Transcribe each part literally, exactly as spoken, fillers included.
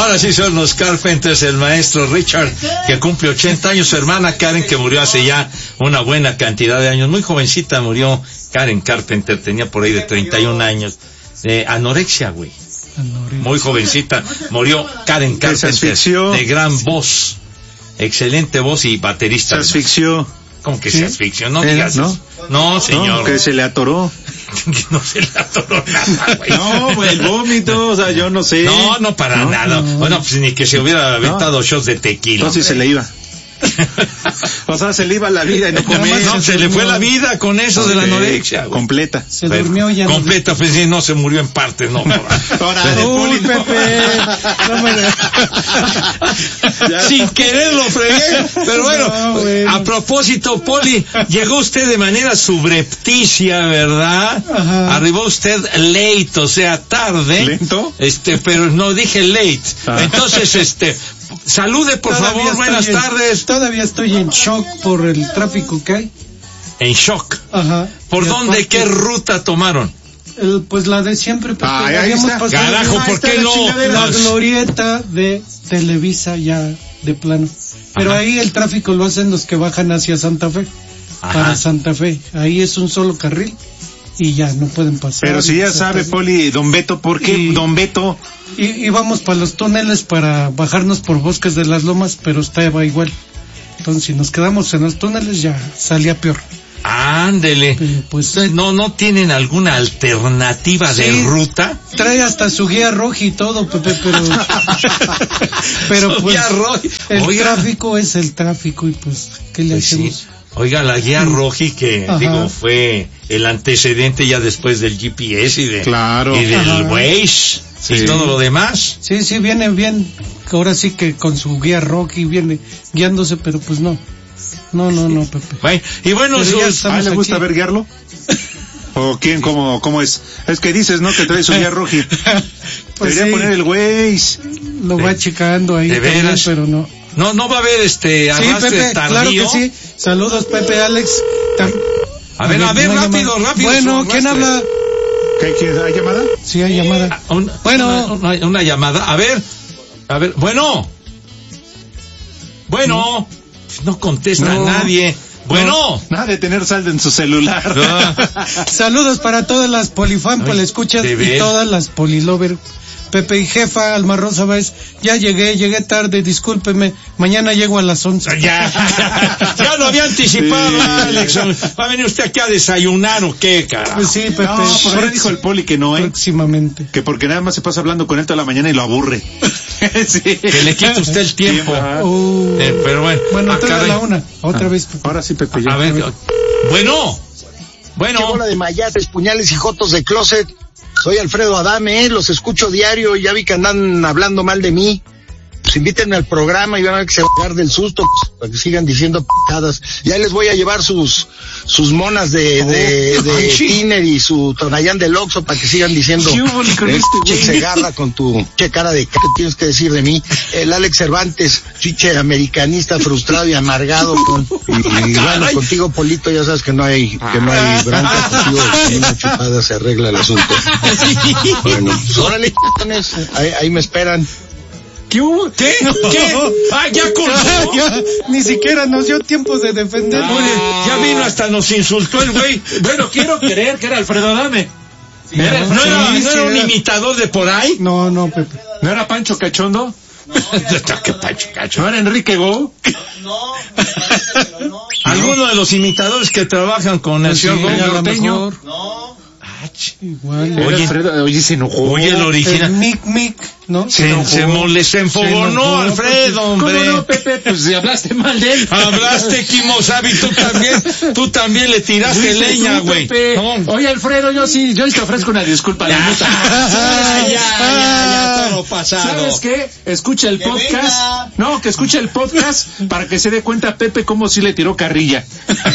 Ahora sí son los Carpenters, el maestro Richard, que cumple ochenta años, su hermana Karen, que murió hace ya una buena cantidad de años, muy jovencita murió Karen Carpenter, tenía por ahí de treinta y un años, de anorexia, güey. Muy jovencita murió Karen Carpenter, de gran voz, excelente voz y baterista. Se asfixió. ¿Cómo que ¿Sí? se asfixió? No ¿Eh? digas ¿No? eso. No, señor. No, que se le atoró. No se le atoró nada, güey. No, el vómito, o sea, yo no sé. No, no para no, nada. No. Bueno, pues ni que se hubiera aventado no. shots de tequila. Entonces se le iba. O sea, se le iba la vida y no comía. No, se, se le fue la vida con eso okay. de la anorexia, güey. Completa. Se Pero, durmió ya. Completa, no... pues sí, no se murió en partes, no. Ahora, Uy, Pepe. No me... Sin querer lo fregué. Pero bueno, no, bueno, a propósito, Poli, llegó usted de manera subrepticia, ¿verdad? Ajá. Arribó usted late, o sea, tarde. ¿Lento? Este, pero no dije late. Ah. Entonces, este... Salude, por todavía favor, buenas en, tardes. Todavía estoy en shock por el tráfico que hay. ¿En shock? Ajá. ¿Por dónde, aparte, qué ruta tomaron? El, pues la de siempre. Pues, ah, habíamos pasado. Carajo, ¿por qué no? La glorieta de Televisa ya de plano. Pero ajá. Ahí el tráfico lo hacen los que bajan hacia Santa Fe. Ajá. Para Santa Fe. Ahí es un solo carril y ya no pueden pasar. Pero si ya sabe, Poli, don Beto, ¿por qué y... don Beto? Y íbamos para los túneles para bajarnos por Bosques de las Lomas, pero estaba igual. Entonces, si nos quedamos en los túneles, ya salía peor. Ándele. Pues, ¿no no tienen alguna alternativa sí, de ruta? Trae hasta su guía roja y todo, Pepe, pero... pero pues, guía roja. El Oiga. tráfico es el tráfico y pues, ¿qué le pues hacemos? Sí. Oiga, la guía roji que, ajá. digo, fue el antecedente ya después del G P S y, de, claro. y del Waze sí. y todo lo demás. Sí, sí, viene bien, ahora sí que con su guía roji viene guiándose, pero pues no. No, no, no, Pepe. Bueno, y bueno, sus... ¿A él le gusta ver guiarlo? ¿O quién, cómo, cómo es? Es que dices, ¿no? Que trae su guía roji. Pues debería sí. poner el Waze. Lo va checando ahí. ¿De también, veras? pero no. No, no va a haber este arrastre sí, Pepe, tardío. Claro que sí. Saludos, Pepe, Alex. Tam... A ver, a ver, rápido, llamada. rápido. Bueno, ¿quién habla? ¿Qué, qué, ¿Hay llamada? Sí, hay llamada. Ah, una, bueno. Una, una, una llamada. A ver, a ver, bueno. Bueno. No contesta no. nadie. Bueno. No, nada de tener saldo en su celular. No. Saludos para todas las polifan, escuchas y todas las polilover. Pepe y jefa, Alma Rosa Báez, ya llegué, llegué tarde, discúlpeme, mañana llego a las once. Ya, ya, ya lo había anticipado, sí. Alex. ¿Va a venir usted aquí a desayunar o qué, carajo? Pues sí, Pepe. No, pues ahora dijo el Poli que no, ¿eh? Próximamente. Que porque nada más se pasa hablando con él toda la mañana y lo aburre. Sí. Que le quite usted el tiempo. Uh, eh, pero bueno. Bueno, entonces a la una, otra ah, vez. Pepe. Ahora sí, Pepe. Ya. A ver, bueno. Bueno. Qué bola de mayates, puñales y jotos de closet. Soy Alfredo Adame, los escucho diario, ya vi que andan hablando mal de mí. Pues invítenme al programa y van a ver que se van a dar del susto, pues, para que sigan diciendo p***adas. Ya les voy a llevar sus sus monas de oh, de, de Tiner y su Tonayán del Oxxo para que sigan diciendo eh, che Segarra con tu che cara de ¿qué tienes que decir de mí? El Alex Cervantes, chiche americanista frustrado y amargado con y, y bueno, contigo Polito ya sabes que no hay que no hay bronca, contigo con una chupada se arregla el asunto. Bueno, pues, órale, ahí, ahí me esperan. ¿Qué hubo? ¿Qué? ¿Qué? Ah, ya colgó. Ya, ni siquiera nos dio tiempo de defender. Ah, ya vino hasta nos insultó el güey. Bueno, quiero creer que era Alfredo Adame. Sí, ¿No, era, no, sí, era, sí, ¿no era un era. imitador de por ahí? No, no, Pepe. ¿No era Pancho Cachondo? No, ¿qué Pancho Cachondo? ¿No era Enrique Go? No, no, no. ¿Alguno de los imitadores que trabajan con el señor sí, Go norteño? No. Igual. Oye, Alfredo, oye, se enojó. Oye, el original. El mic, mic, ¿no? Se, se, se molestó, se enfogonó, Alfredo, hombre. ¿Cómo no, Pepe? Pues si hablaste mal de él. Hablaste, Kimosabi, tú también, tú también le tiraste leña, güey. No. Oye, Alfredo, yo sí, yo te ofrezco una disculpa, la neta. Ya, ya, ya, ya, todo pasado. ¿Sabes qué? Escucha el podcast. No, que escuche el podcast para que se dé cuenta Pepe cómo sí le tiró carrilla.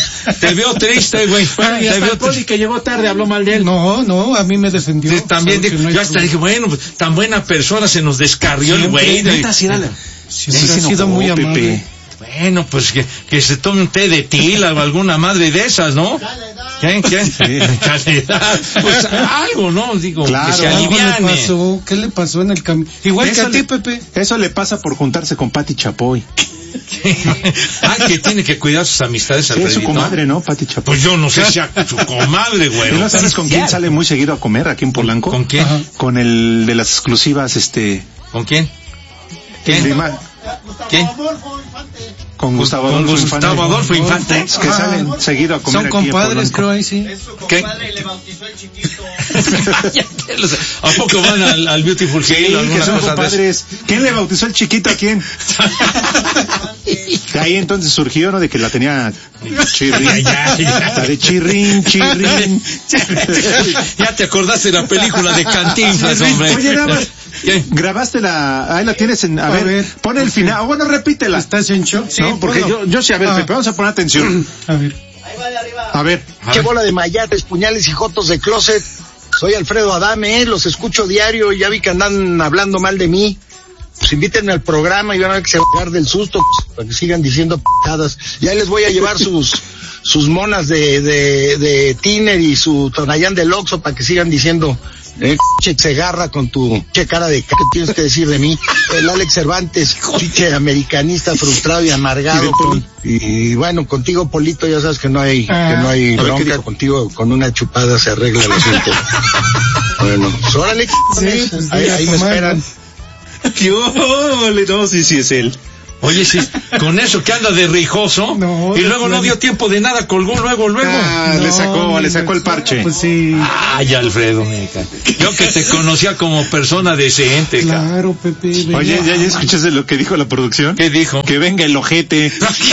Te veo triste, güey. Bueno, y hasta el Poli que llegó tarde habló mal de él. No, no, a mí me defendió. Sí, también dijo, no yo hasta dije, bueno, pues, tan buena persona se nos descarrió el güey. Neta, sí, era la... sí, sí, ha sido muy amable. Bueno, pues que, que se tome un té de tila o alguna madre de esas, ¿no? ¿Quién? ¿Quién? Sí. Calidad. Pues algo, ¿no? Digo, claro. que se aliviane. ¿Qué le pasó? ¿Qué le pasó en el camino? Igual eso que a ti, Pepe. Eso le pasa por juntarse con Pati Chapoy. Ah, que tiene que cuidar sus amistades. Sí, es su comadre, ¿no? Pati Chapoy. Pues yo no sé si sea su comadre, güey. ¿No sabes con quién sale muy seguido a comer aquí en Polanco? ¿Con quién? Ajá. Con el de las exclusivas, este... ¿Con quién? ¿Quién? ¿Quién? Con Gustavo Con Adolfo Gustavo Infante. Adolfo Infante. Que ah, salen seguido a comer son aquí en Polanco. Son compadres, creo, ahí sí. Es su ¿Qué? compadre y le bautizó el chiquito. ¿A poco van al, al Beautiful Hill? Sí, que son compadres. ¿Quién le bautizó el chiquito a quién? De ahí entonces surgió, ¿no? De que la tenía chirrín. Ya, ya. La de chirrín, chirrín. Ya te acordaste de la película de Cantinflas, hombre. Oye, nada más. ¿Qué? Grabaste la... Ahí la tienes en... A, a ver, ver, pon el final. Bueno, repítela. ¿Estás en shock? Sí, no, porque yo, yo sí, a ver, ah. Pepe, vamos a poner atención. A ver. Ahí va de arriba. A ver. Qué bola de mayates, puñales y jotos de closet. Soy Alfredo Adame, eh, los escucho diario y ya vi que andan hablando mal de mí. Pues invítenme al programa y van a ver que se van a cagar del susto, pues, para que sigan diciendo p***adas. Y ahí les voy a llevar sus sus monas de, de, de Tiner y su Tonayán del Oxxo para que sigan diciendo, eh, che Segarra con tu che cara de c***, ¿qué tienes que decir de mí? El Alex Cervantes, chiche americanista frustrado y amargado. Con, y bueno, contigo, Polito, ya sabes que no hay, ah, que no hay bronca, contigo con una chupada se arregla el asunto. Bueno, pues órale, sí, pues, ahí, ahí me esperan. ¿Qué ole? No, sí, sí es él. Oye, sí, con eso que anda de rijoso, no, y luego no, no dio tiempo de nada, colgó luego, luego. Ah, no, le sacó, le sacó el parche. Pues sí. Ay, Alfredo, meca. Yo que te conocía como persona decente. Claro, Pepe. Venga. Oye, ¿ya, ya escuchaste lo que dijo la producción? ¿Qué dijo? Que venga el ojete.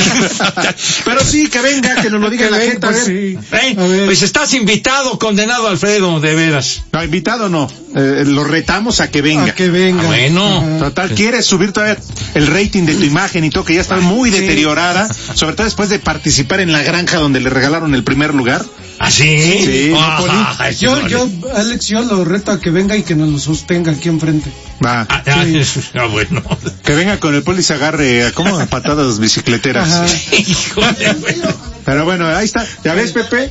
Pero sí, que venga, que nos lo diga la gente. Pues, a ver. Sí. ¿Eh? A ver. Pues estás invitado, condenado, Alfredo, de veras. No, invitado no. Eh, lo retamos a que venga. A que venga. Ah, bueno. Ajá. Total, quieres subir todavía el rating de tu imagen y todo, que ya está muy sí. deteriorada, sobre todo después de participar en la granja donde le regalaron el primer lugar. ¿Ah, sí? Sí. Ah, no, yo, yo, Alex, yo lo reto a que venga y que nos lo sostenga aquí enfrente. Va. Ah, sí. ah, bueno. Que venga con el poli y se agarre a, como a patadas bicicleteras. Híjole, pero bueno, ahí está. ¿Ya ves, Pepe?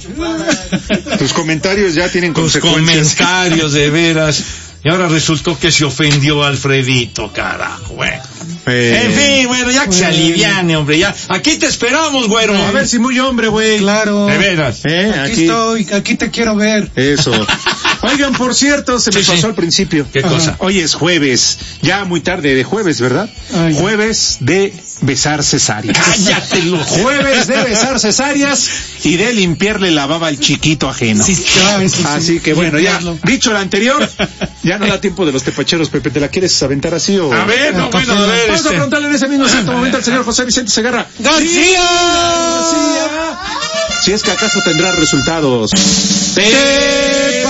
Tus comentarios ya tienen Tus consecuencias. comentarios, de veras. Y ahora resultó que se ofendió a Alfredito, carajo, güey. Eh, en fin, bueno, ya que eh, se aliviane, hombre, ya. Aquí te esperamos, güero. A ver si muy hombre, güey. Claro. De veras. Eh, aquí, aquí estoy, aquí te quiero ver. Eso. Oigan, por cierto, se me sí, pasó sí. al principio. ¿Qué cosa? Ajá. Hoy es jueves, ya muy tarde de jueves, ¿verdad? Ay, jueves de besar cesáreas. Cállate, los jueves de besar cesáreas y de limpiarle la baba al chiquito ajeno. Sí, ya, eso así sí. que bueno, ya dicho lo anterior, ya no da tiempo de los tepacheros, Pepe. ¿Te la quieres aventar así o...? A ver, no, bueno, a ver. Vamos este... a preguntarle en ese mismo cierto momento al señor José Vicente Segarra. ¡García! ¡García! Si es que acaso tendrá resultados. ¡Tepachero!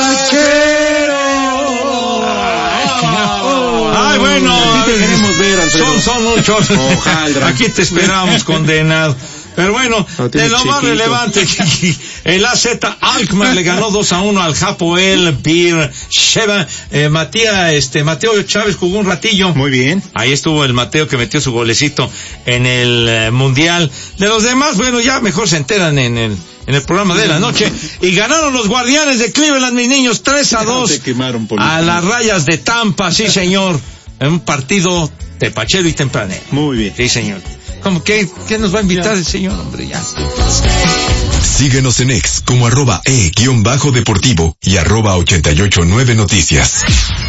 Ay, bueno. Aquí te queremos ver, Alfredo. Son, son muchos. Ojalá. Aquí te esperamos, condenado. Pero bueno, no, de lo chiquito. Más relevante, el A Z Alkmaar le ganó dos a uno al Hapoel Bir Sheva. Eh, Matías, este, Mateo Chávez jugó un ratillo. Muy bien. Ahí estuvo el Mateo que metió su golecito en el eh, Mundial. De los demás, bueno, ya mejor se enteran en el, en el programa de la noche. Y ganaron los Guardianes de Cleveland, mis niños, tres a dos a las Rayas de Tampa, sí señor. En un partido tepachero y tempranero. Muy bien. Sí señor. ¿Cómo que qué nos va a invitar el señor, hombre? Ya. Síguenos en X como arroba e guión bajo deportivo y arroba ochenta y ocho nueve noticias.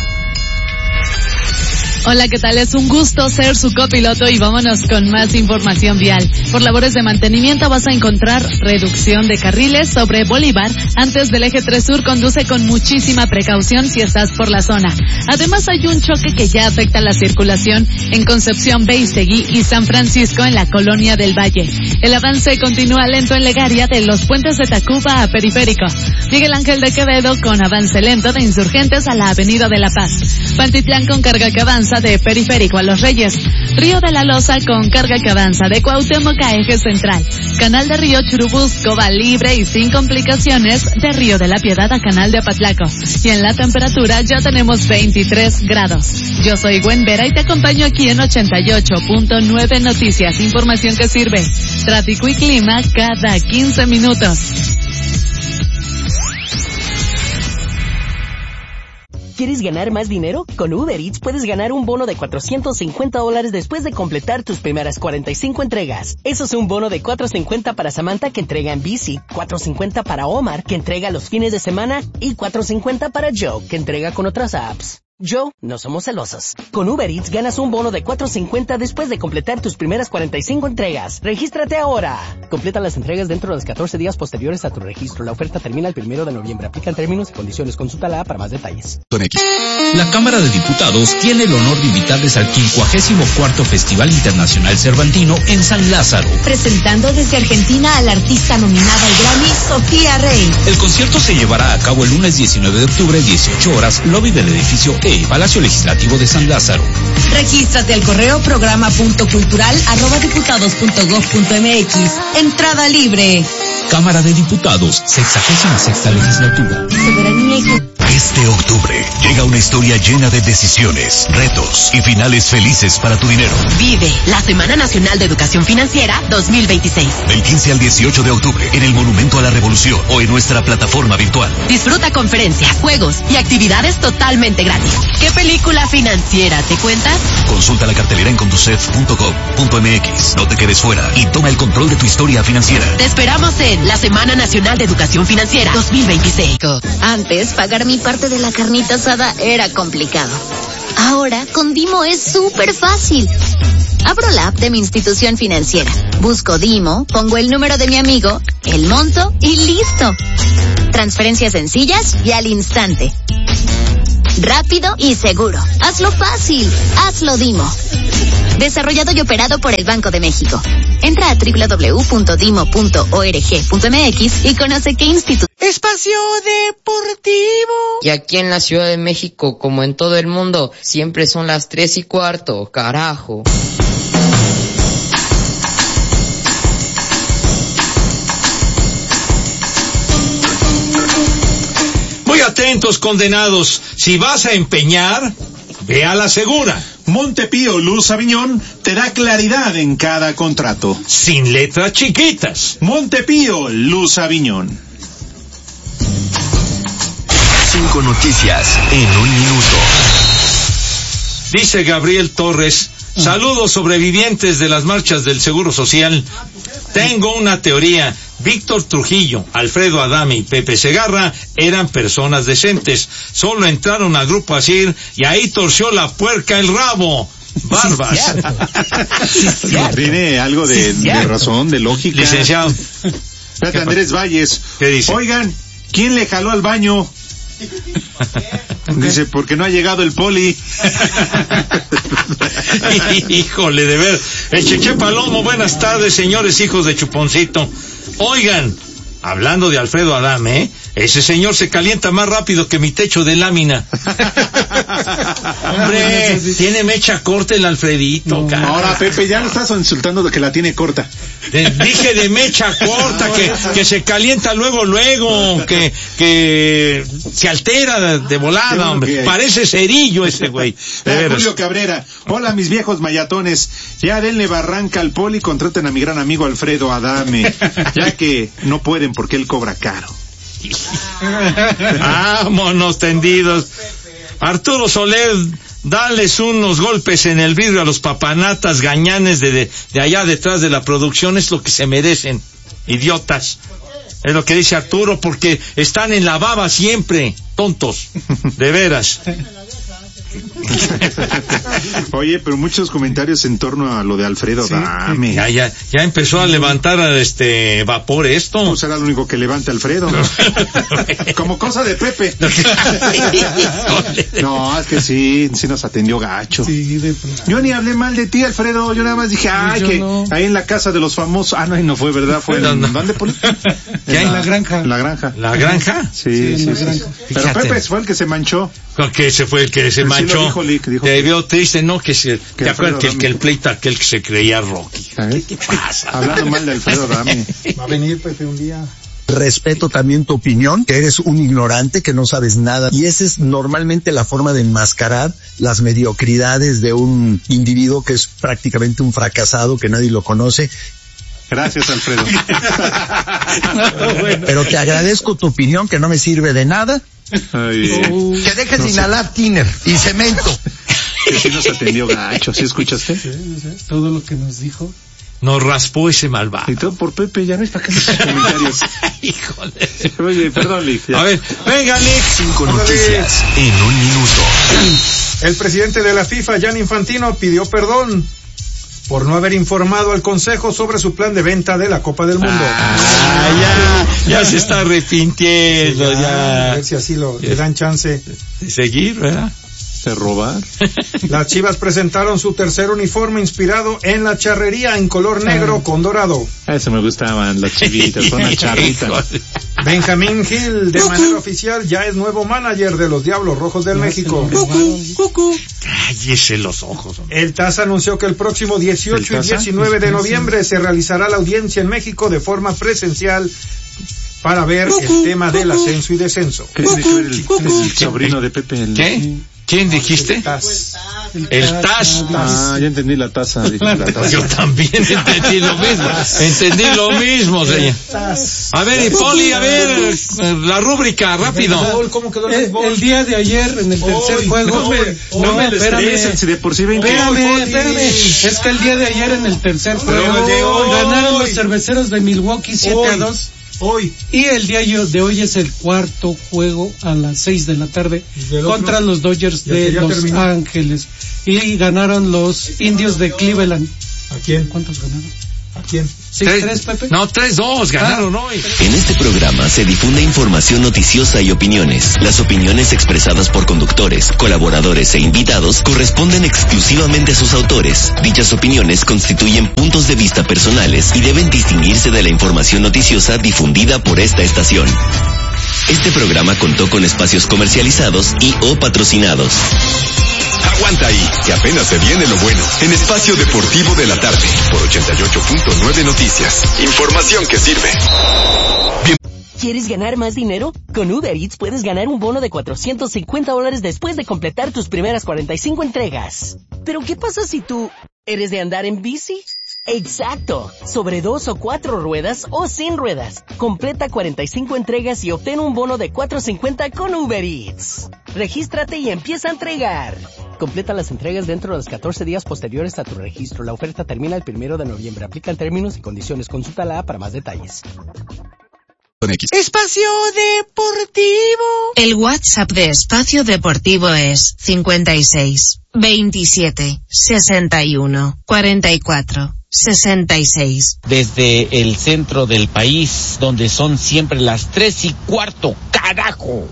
Hola, ¿qué tal? Es un gusto ser su copiloto y vámonos con más información vial. Por labores de mantenimiento vas a encontrar reducción de carriles sobre Bolívar. Antes del eje tres Sur, conduce con muchísima precaución si estás por la zona. Además hay un choque que ya afecta la circulación en Concepción, Beistegui y San Francisco en la Colonia del Valle. El avance continúa lento en Legaria de los puentes de Tacuba a Periférico. Miguel Ángel de Quevedo con avance lento de Insurgentes a la Avenida de la Paz. Pantitlán con carga que avanza avanza de Periférico a Los Reyes, Río de la Loza con carga que avanza de Cuauhtémoc a Eje Central, Canal de Río Churubusco va libre y sin complicaciones de Río de la Piedad a Canal de Apatlaco. Y en la temperatura ya tenemos veintitrés grados. Yo soy Gwen Vera y te acompaño aquí en ochenta y ocho punto nueve Noticias, información que sirve. Tráfico y clima cada quince minutos. ¿Quieres ganar más dinero? Con Uber Eats puedes ganar un bono de cuatrocientos cincuenta dólares después de completar tus primeras cuarenta y cinco entregas. Eso es un bono de cuatrocientos cincuenta para Samantha, que entrega en bici, cuatrocientos cincuenta para Omar, que entrega los fines de semana, y cuatrocientos cincuenta para Joe, que entrega con otras apps. Joe, no somos celosos. Con Uber Eats ganas un bono de cuatrocientos cincuenta después de completar tus primeras cuarenta y cinco entregas. ¡Regístrate ahora! Completa las entregas dentro de los catorce días posteriores a tu registro. La oferta termina el primero de noviembre. Aplican términos y condiciones. Consúltala para más detalles. La Cámara de Diputados tiene el honor de invitarles al quincuagésimo cuarto Festival Internacional Cervantino en San Lázaro. Presentando desde Argentina a la artista nominada al Grammy, Sofía Rey. El concierto se llevará a cabo el lunes diecinueve de octubre, dieciocho horas, lobby del edificio E, Palacio Legislativo de San Lázaro. Regístrate al correo programa punto cultural arroba diputados punto gob punto mx. Entrada libre. Cámara de Diputados, sexagésima sexta legislatura. Soberanía y... Este octubre llega una historia llena de decisiones, retos y finales felices para tu dinero. Vive la Semana Nacional de Educación Financiera dos mil veintiséis. Del quince al dieciocho de octubre en el Monumento a la Revolución o en nuestra plataforma virtual. Disfruta conferencias, juegos y actividades totalmente gratis. ¿Qué película financiera te cuentas? Consulta la cartelera en conducef punto gob punto mx. No te quedes fuera y toma el control de tu historia financiera. Te esperamos en la Semana Nacional de Educación Financiera dos mil veintiséis. Antes, pagar mi parte de la carnita asada era complicado. Ahora, con Dimo es súper fácil. Abro la app de mi institución financiera, busco Dimo, pongo el número de mi amigo, el monto y listo. Transferencias sencillas y al instante. Rápido y seguro. Hazlo fácil. Hazlo Dimo. Desarrollado y operado por el Banco de México. Entra a doble u doble u doble u punto dimo punto org punto mx y conoce qué instituto. Espacio Deportivo. Y aquí en la Ciudad de México, como en todo el mundo, siempre son las tres y cuarto, carajo. Muy atentos, condenados. Si vas a empeñar, ve a la segura. Montepío Luz Aviñón te da claridad en cada contrato. Sin letras chiquitas. Montepío Luz Aviñón. Cinco noticias en un minuto. Dice Gabriel Torres, saludos sobrevivientes de las marchas del Seguro Social. Tengo una teoría. Víctor Trujillo, Alfredo Adame y Pepe Segarra eran personas decentes. Solo entraron a Grupo Asir y ahí torció la puerca el rabo. Barbas. Sí, sí, tiene algo de, sí, de razón, de lógica. Licenciado. Espérate, Andrés Valles. ¿Qué dice? Oigan, ¿quién le jaló al baño? Dice, porque no ha llegado el poli. Híjole, de ver. El Cheche Palomo, buenas tardes, señores hijos de Chuponcito. Oigan, hablando de Alfredo Adame, ¿eh? Ese señor se calienta más rápido que mi techo de lámina. Hombre, tiene mecha corta el Alfredito. No, ahora, Pepe, ya lo estás insultando de que la tiene corta. De, dije de mecha corta, que, que se calienta luego, luego, que, que se altera de volada, hombre. Parece cerillo ese güey. Julio Cabrera, hola mis viejos mayatones, ya denle barranca al poli, contraten a mi gran amigo Alfredo Adame, ya que no pueden porque él cobra caro. Vámonos tendidos. Arturo Soler, dales unos golpes en el vidrio a los papanatas gañanes de, de, de allá detrás de la producción, es lo que se merecen, idiotas. Es lo que dice Arturo, porque están en la baba siempre, tontos, de veras. Oye, pero muchos comentarios en torno a lo de Alfredo sí, Adame. Ya, ya, ya empezó a levantar este vapor esto. No será lo único que levante Alfredo. Como cosa de Pepe. No, es que sí, sí nos atendió gacho. Sí, de... Yo ni hablé mal de ti, Alfredo. Yo nada más dije, ay, que no. Ahí en la casa de los famosos. Ah, no, no fue, ¿verdad? Fue en, no. ¿Dónde pone? En la granja. La granja. ¿La granja? Sí, sí, sí, sí. Pero Pepe fue el que se manchó. Que ese fue el que se Pero manchó. Sí dijo, dijo. Te vio triste Ese no, que se, ¿te acuerdas que el, que el pleito aquel que se creía Rocky? ¿Qué, ¿Qué pasa? Hablando mal de Alfredo Adame. Va a venir Pepe un día. Respeto también tu opinión, que eres un ignorante, que no sabes nada. Y esa es normalmente la forma de enmascarar las mediocridades de un individuo que es prácticamente un fracasado, que nadie lo conoce. Gracias, Alfredo. Pero te agradezco tu opinión, que no me sirve de nada. Ay, uh, que dejes no de inhalar sé. Tiner y cemento. Que sí nos atendió gacho, ¿sí escuchaste? Sí, sí, todo lo que nos dijo. Nos raspó ese malvado. Y todo por Pepe, ya ves para qué sus comentarios. Híjole. Oye, perdón, Lick. A ver, venga, Lick. Cinco noticias en un minuto. El presidente de la FIFA, Gianni Infantino, pidió perdón por no haber informado al Consejo sobre su plan de venta de la Copa del Mundo. Ah, ya, ya se está arrepintiendo, sí, ya, ya. A ver si así lo, le dan chance de seguir, ¿verdad? De robar. Las Chivas presentaron su tercer uniforme inspirado en la charrería en color negro con dorado. Eso me gustaban, las chivitas, con la charrita. Benjamín Gil, de manera oficial, ya es nuevo manager de los Diablos Rojos del no, México. Cállese los ojos. Hombre. El T A S anunció que el próximo dieciocho y diecinueve de noviembre se realizará la audiencia en México de forma presencial para ver el tema del ascenso y descenso. ¿Qué tiene que ver el, el sobrino de Pepe? El... ¿Qué? ¿Quién dijiste? El T A S. El T A S. Ah, ya entendí la taza. Dije, la taza. Yo también entendí lo mismo. Entendí lo mismo, señor. A ver, y Poli, a ver, la rúbrica, rápido. ¿Cómo quedó el, el, el día de ayer, en el tercer Oy, juego. No me, no no, me espérame. Si de por sí veinte. Espérame, espérame. Es que el día de ayer, en el tercer juego, ganaron los cerveceros de Milwaukee siete a dos. Hoy. Y el día de hoy es el cuarto juego a las seis de la tarde contra los Dodgers de Los terminó. Ángeles. Y ganaron los Indios de Cleveland. ¿A quién? ¿Cuántos ganaron? ¿A quién? ¿seis tres, Pepe? No, tres dos, ganaron ah. hoy. En este programa se difunde información noticiosa y opiniones. Las opiniones expresadas por conductores, colaboradores e invitados corresponden exclusivamente a sus autores. Dichas opiniones constituyen puntos de vista personales y deben distinguirse de la información noticiosa difundida por esta estación. Este programa contó con espacios comercializados y o patrocinados. Aguanta ahí, que apenas se viene lo bueno. En Espacio Deportivo de la Tarde, por ochenta y ocho punto nueve Noticias. Información que sirve. Bien. ¿Quieres ganar más dinero? Con Uber Eats puedes ganar un bono de cuatrocientos cincuenta dólares después de completar tus primeras cuarenta y cinco entregas. ¿Pero qué pasa si tú eres de andar en bici? Exacto, sobre dos o cuatro ruedas o sin ruedas. Completa cuarenta y cinco entregas y obtén un bono de cuatrocientos cincuenta con Uber Eats. Regístrate y empieza a entregar. Completa las entregas dentro de los catorce días posteriores a tu registro. La oferta termina el primero de noviembre. Aplican términos y condiciones. Consulta la A para más detalles. Espacio Deportivo. El WhatsApp de Espacio Deportivo es cincuenta y seis, veintisiete, sesenta y uno, cuarenta y cuatro. sesenta y seis. Desde el centro del país, donde son siempre las tres y cuarto, carajo.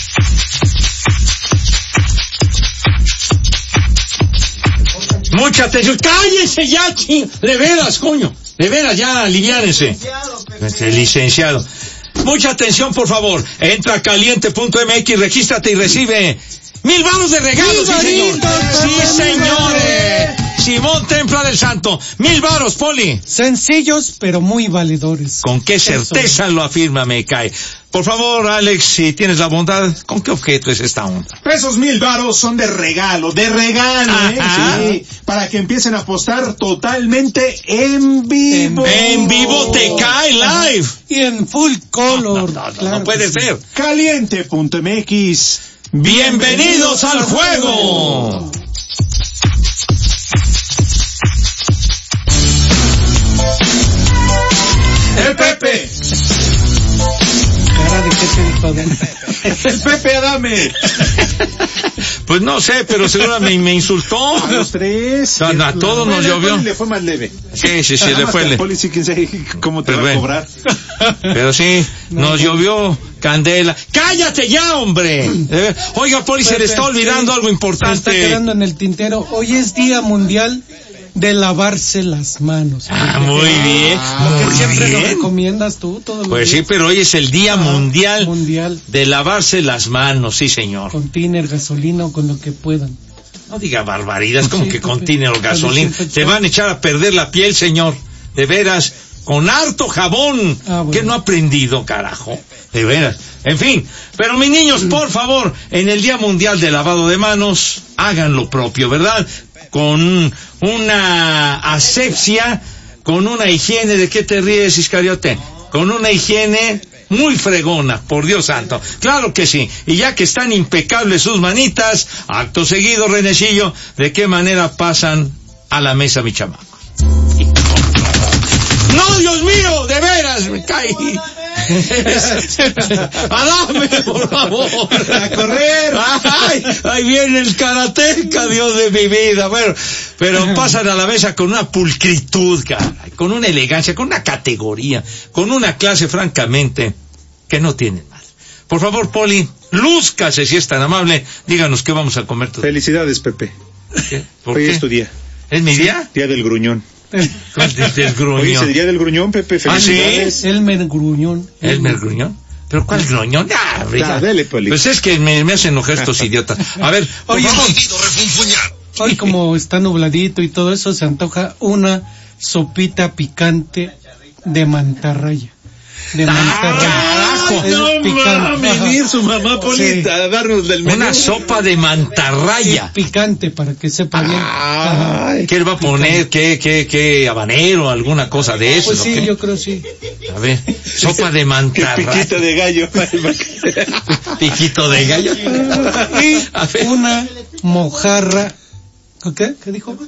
Mucha atención, cállense ya, ching, de veras, coño, de veras, ya, aliviárense. Este licenciado. Mucha atención, por favor. Entra a caliente punto m x, regístrate y recibe mil varos de regalos, sí, señor. Sí, señores. Simón Templa del Santo. Mil varos, Poli. Sencillos, pero muy valedores. ¿Con qué certeza lo afirma, me cae? Por favor, Alex, si tienes la bondad, ¿con qué objeto es esta onda? Esos mil varos son de regalo, de regalo, ¿eh? Sí, para que empiecen a apostar totalmente en vivo. En, en vivo te cae live. Y en full color. No, no, no, claro no puede sí. ser. caliente punto m x. Bienvenidos al juego. El Pepe. Cara de qué te dijo Adame. El Pepe Adame. Pues no sé, pero seguro me, me insultó. A los tres. No, no, a todos nos llovió. Le fue más leve. Sí, sí, sí, le fue leve. Poli, sí, quién sabe cómo te pero va a cobrar. Pero sí, no, nos no. llovió candela. ¡Cállate ya, hombre! Eh, oiga, Poli, Pepe, se le está olvidando sí, algo importante. Se está quedando en el tintero. Hoy es Día Mundial de lavarse las manos. Ah, muy bien. Lo que muy siempre bien. lo recomiendas tú todos los Pues días. sí, pero hoy es el Día ah, mundial, mundial de lavarse las manos, sí, señor. Con tiner, gasolina o con lo que puedan. No diga barbaridades, como Sí, que Pepe. contiene el gasolina. Para Se van a echar a perder la piel, señor. De veras, con harto jabón. Ah, bueno. Que no ha aprendido, carajo. De veras. En fin. Pero mis niños, por favor, en el Día Mundial de Lavado de Manos, hagan lo propio, ¿verdad? Con una asepsia, con una higiene. ¿De qué te ríes, Iscariote? Con una higiene muy fregona, por Dios santo. Claro que sí. Y ya que están impecables sus manitas, acto seguido, Renecillo, ¿de qué manera pasan a la mesa, mi chamaco? ¡No, Dios mío! ¡De veras! ¡Me caí! ¡Adame, por favor! ¡A correr! ¡Ay! ¡Ahí viene el karateca, Dios de mi vida! Bueno, pero pasan a la mesa con una pulcritud, caray, con una elegancia, con una categoría, con una clase, francamente, que no tienen más. Por favor, Poli, lúzcase si es tan amable. Díganos qué vamos a comer todos. Felicidades, Pepe. ¿Qué? ¿Por Hoy qué? es tu día. ¿Es mi día? Día del gruñón. ¿Cuál del, del gruñón? Hoy es el día del gruñón, Pepe. ¿Ah, sí? Felicidades. Elmer Gruñón. ¿Elmer Gruñón? ¿Pero cuál gruñón? Ah, Ya, dele, Poli. pues es que me, me hacen enojar estos idiotas. A ver, por Oye, favor. hoy como está nubladito y todo eso, se antoja una sopita picante de mantarraya. De mantarraya. carajo! Es No picante. va a Ajá. venir su mamá, Poli, Sí. a darnos del menú. Una sopa de mantarraya. Sí, picante para que sepa bien. Ajá. Ay, ¿Qué le va a poner? ¿Qué, qué, qué habanero? ¿Alguna cosa de eso? Pues sí, ¿o qué? yo creo sí. A ver, sopa de qué mantarraya. piquito de gallo. Piquito de gallo. Y A ver. una mojarra. ¿Qué? ¿Qué dijo?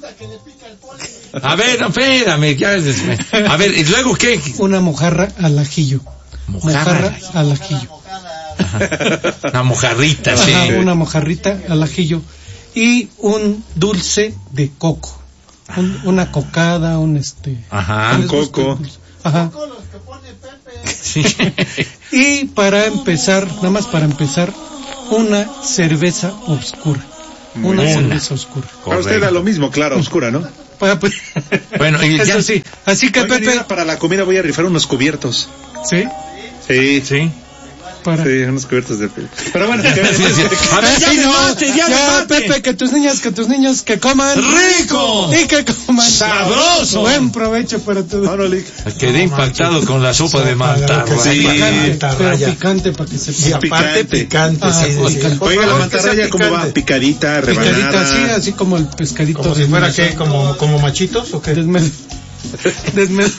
A ver, espérame. Ya, a ver, ¿y luego qué? Una mojarra al ajillo. Mojarra. Mojarra al ajillo. Una mojarrita, sí. Ajá, una mojarrita al ajillo. Y un dulce de coco. Un- una cocada, un este... Ajá. ¿qué les gusta? Coco. Ajá. Sí. Y para empezar, nada más para empezar, una cerveza oscura. Una Una. cerveza oscura. Para usted da lo mismo, clara, oscura, ¿no? Para, pues, Bueno, y ya- eso sí. Así que Oigan, Pepe, mira, para la comida voy a rifar unos cubiertos. sí, Sí, Sí. para... sí, unos cubiertos de... Pero bueno, que- A ver, ya Sí, me no, mate, ya me mate. Pepe, que tus niñas, que tus niños que coman ¡Rico! y que coman ¡Sabroso! Buen provecho para todos. Vámonos, Quedé impactado con la sopa de mantarraya. Sí. Picante, pero mantarraya. picante para que se Y aparte Picante. picante, Ah, sí, sí, sí. picante. Por Oiga, la favor, que sea mantarraya, ¿cómo va? picante. Picadita, rebanada. picadita así, así como el pescadito. Como si de fuera Minnesota. que, como, como machitos o qué. Desmed... Desmed...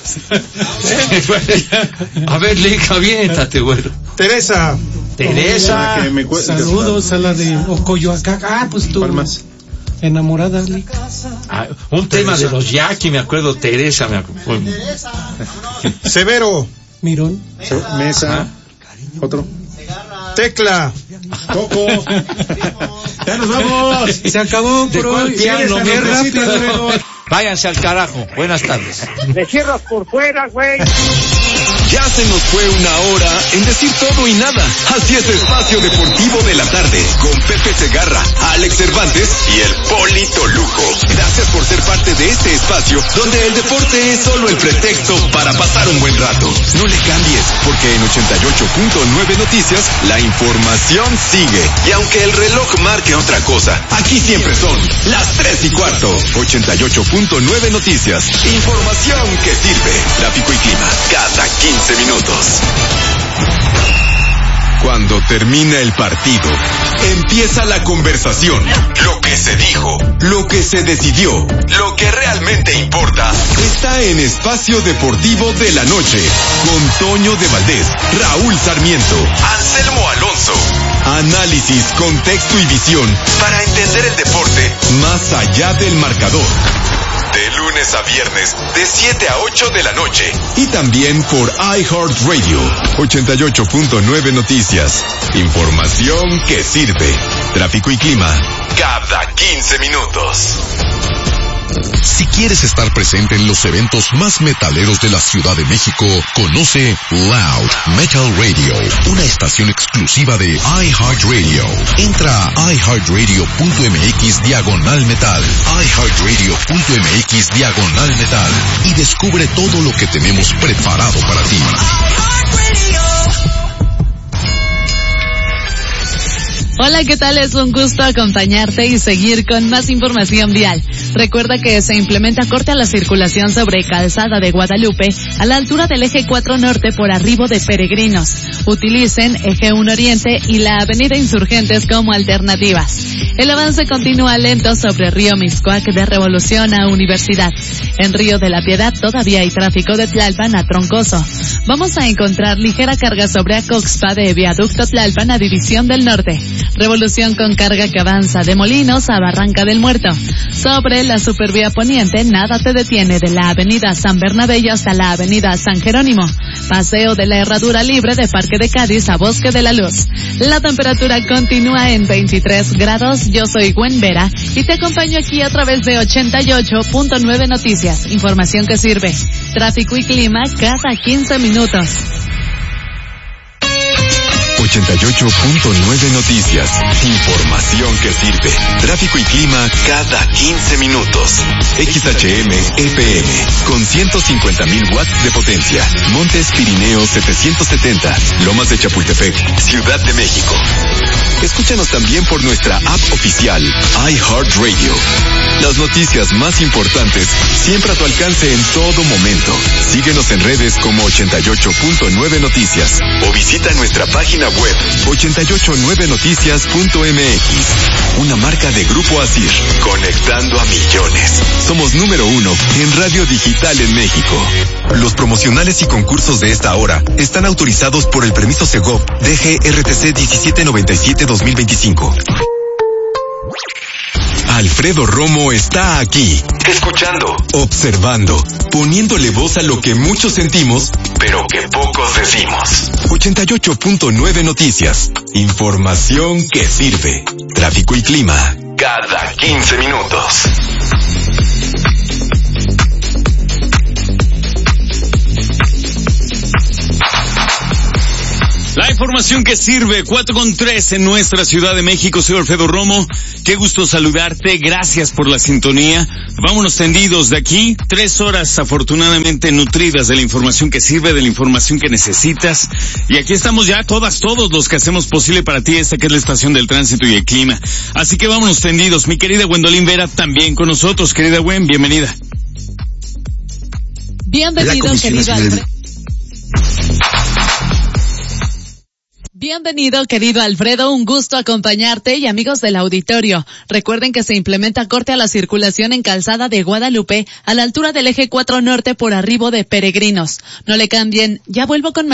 A ver, Lica, aviéntate, güero. Teresa, Teresa. Que me cu- Saludos a la de Ocoyoacán. Ah, pues tú. ¿Cuál más? Enamorada, Lick. Ah, un tema de los Jackie, me acuerdo, Teresa, me acuerdo. Severo, Mirón. Mesa. Otro. Tecla, Coco. Ya nos vamos. Se acabó ¿De por cuál hoy. piano, Qué mi rápido. Alfredo? Váyanse al carajo. Buenas tardes. Me cierras por fuera, güey. Ya se nos fue una hora en decir todo y nada. Así es Espacio Deportivo de la Tarde con Pepe Segarra, Alex Cervantes y el Polito Lujo. Gracias por ser parte de este espacio donde el deporte es solo el pretexto para pasar un buen rato. No le cambies, porque en ochenta y ocho punto nueve Noticias la información sigue. Y aunque el reloj marque otra cosa, aquí siempre son las tres y cuarto. ochenta y ocho punto nueve Noticias. Información que sirve. Tráfico y clima cada quince minutos. Cuando termina el partido, empieza la conversación. Lo que se dijo, lo que se decidió, lo que realmente importa, está en Espacio Deportivo de la Noche, con Toño de Valdés, Raúl Sarmiento, Anselmo Alonso. Análisis, contexto y visión para entender el deporte más allá del marcador. De lunes a viernes, de siete a ocho de la noche. Y también por iHeartRadio, ochenta y ocho punto nueve Noticias. Información que sirve. Tráfico y clima, cada quince minutos. Si quieres estar presente en los eventos más metaleros de la Ciudad de México, conoce Loud Metal Radio, una estación exclusiva de iHeartRadio. Entra a iHeartRadio.mx diagonal metal, iHeartRadio.mx diagonal metal y descubre todo lo que tenemos preparado para ti. Hola, ¿qué tal? Es un gusto acompañarte y seguir con más información vial. Recuerda que se implementa corte a la circulación sobre Calzada de Guadalupe a la altura del eje cuatro Norte por arribo de Peregrinos. Utilicen eje uno Oriente y la avenida Insurgentes como alternativas. El avance continúa lento sobre Río Mixcoac de Revolución a Universidad. En Río de la Piedad todavía hay tráfico de Tlalpan a Troncoso. Vamos a encontrar ligera carga sobre Acoxpa de Viaducto Tlalpan a División del Norte. Revolución con carga que avanza de Molinos a Barranca del Muerto. Sobre la Supervía Poniente, nada te detiene de la avenida San Bernabé hasta la avenida San Jerónimo. Paseo de la Herradura Libre de Parque de Cádiz a Bosque de la Luz. La temperatura continúa en veintitrés grados. Yo soy Gwen Vera y te acompaño aquí a través de ochenta y ocho punto nueve Noticias. Información que sirve. Tráfico y clima cada quince minutos. ochenta y ocho punto nueve Noticias. Información que sirve. Tráfico y clima cada quince minutos. X H M F M con ciento cincuenta mil watts de potencia. Montes Pirineos setecientos setenta. Lomas de Chapultepec, Ciudad de México. Escúchanos también por nuestra app oficial iHeartRadio. Las noticias más importantes siempre a tu alcance en todo momento. Síguenos en redes como ochenta y ocho punto nueve Noticias o visita nuestra página web ochenta y ocho nueve noticias punto m x. Una marca de Grupo Asir, conectando a millones. Somos número uno en radio digital en México. Los promocionales y concursos de esta hora están autorizados por el permiso Segov D G R T C diecisiete noventa y siete dos mil veinticinco. Alfredo Romo está aquí, escuchando, observando, poniéndole voz a lo que muchos sentimos, pero que pocos decimos. ochenta y ocho punto nueve Noticias. Información que sirve. Tráfico y clima cada quince minutos. La información que sirve, cuatro con tres en nuestra Ciudad de México. Soy Alfredo Romo, qué gusto saludarte, gracias por la sintonía. Vámonos tendidos de aquí, tres horas afortunadamente nutridas de la información que sirve, de la información que necesitas. Y aquí estamos ya todas, todos los que hacemos posible para ti esta que es la estación del tránsito y el clima. Así que vámonos tendidos. Mi querida Gwendolyn Vera también con nosotros. Querida Gwen, bienvenida. Bienvenido, querido Alfredo. Bienvenido, querido Alfredo, un gusto acompañarte y amigos del auditorio. Recuerden que se implementa corte a la circulación en Calzada de Guadalupe a la altura del eje cuatro Norte por arribo de Peregrinos. No le cambien, ya vuelvo con más.